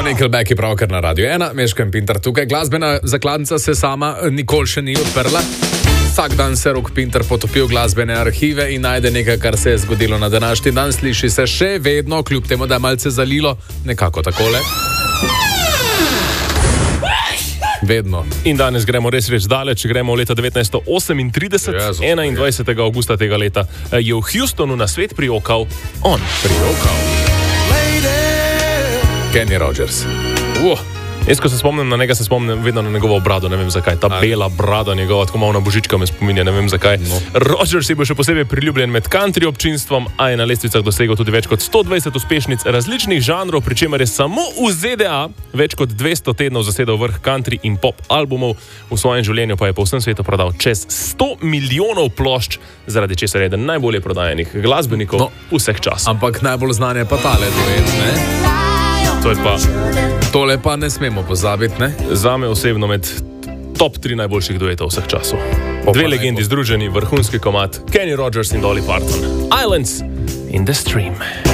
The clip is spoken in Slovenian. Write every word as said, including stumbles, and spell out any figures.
Nickelback je pravkar na Radio ena, Meško in Pintar tukaj. Glasbena zakladnica se sama nikoli še ni odprla. Vsak dan se Rok Pintar potopi v glasbene arhive in najde nekaj, kar se je zgodilo na današnji dan. Sliši se še vedno, kljub temu, da je malce zalilo, nekako takole. Vedno. In danes gremo res reč daleč, gremo v leta devetnajststo osemintrideset, Jezus, enaindvajsetega avgusta tega leta, je v Houstonu na svet prijokal on. Prijokal. Kenny Rogers. Uh. Jaz, ko se spomnim na njega, se spomnim vedno na njegovo brado, ne vem zakaj. Ta Ali. bela brada njegova, tako malo na božička me spominja, ne vem zakaj. No. Rogers je bil še posebej priljubljen med country občinstvom, a je na lestvicah dosegel tudi več kot sto dvajset uspešnic različnih žanrov, pri čemer je samo v Z D A več kot dvesto tednov zasedal vrh country in pop albumov. V svojem življenju pa je po vsem svetu prodal čez sto milijonov plošč, zaradi česar je eden najbolje prodajanih glasbenikov no. vseh časov. Ampak najbolj znan je pa tale duet, ne? To je pa... Tole pa ne smemo pozabiti, ne? Zame osebno med top tri najboljših duetov vseh časov. Dve legendi združeni, vrhunski komad, Kenny Rogers in Dolly Parton. Islands in the Stream.